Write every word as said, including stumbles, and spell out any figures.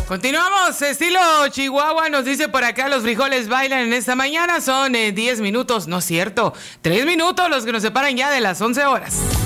Continuamos, estilo Chihuahua, nos dice por acá, los frijoles bailan en esta mañana, son eh, diez minutos, no es cierto, tres minutos los que nos separan ya de las once horas.